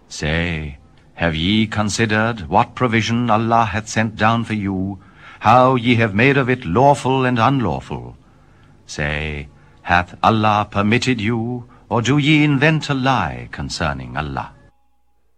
Say, have ye considered what provision Allah hath sent down for you, how ye have made of it lawful and unlawful? Say, hath Allah permitted you, or do ye invent a lie concerning Allah?